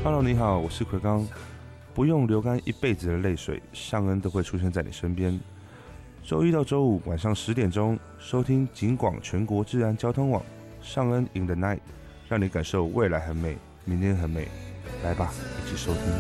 Hello， 你好，我是奎刚。不用流干一辈子的泪水，尚恩都会出现在你身边。周一到周五晚上10点钟，收听警广全国治安交通网，尚恩 in the night， 让你感受未来很美，明天很美。来吧，一起收听。